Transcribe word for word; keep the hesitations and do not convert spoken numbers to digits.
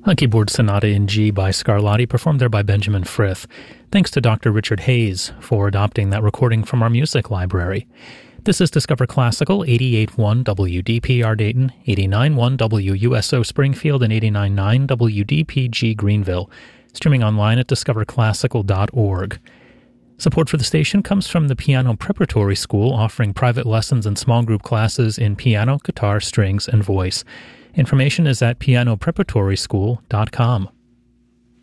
A keyboard sonata in G by Scarlatti, performed there by Benjamin Frith. Thanks to Doctor Richard Hayes for adopting that recording from our music library. This is Discover Classical, eighty-eight point one W D P R Dayton, eighty-nine point one W U S O Springfield, and eighty-nine point nine W D P G Greenville. Streaming online at discover classical dot org. Support for the station comes from the Piano Preparatory School, offering private lessons and small group classes in piano, guitar, strings, and voice. Information is at piano preparatory school dot com.